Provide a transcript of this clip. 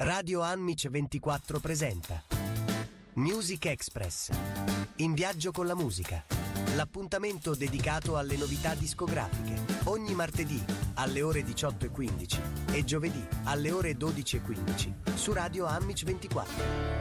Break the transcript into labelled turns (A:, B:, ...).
A: Radio Anmic 24 presenta Music Express. In viaggio con la musica. L'appuntamento dedicato alle novità discografiche. Ogni martedì alle ore 18:15 e giovedì alle ore 12:15 su Radio Anmic 24.